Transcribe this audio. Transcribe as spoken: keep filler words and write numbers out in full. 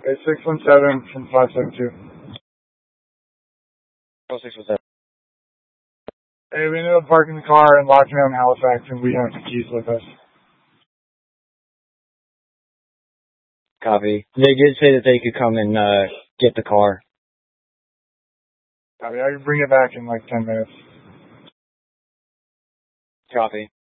It's six one seven from five seven two. Oh, six one seven. Hey, we ended up parking the car and locking down Halifax, and we have the keys with us. Copy. They did say that they could come and uh, get the car. Copy. I can bring it back in like ten minutes. Copy.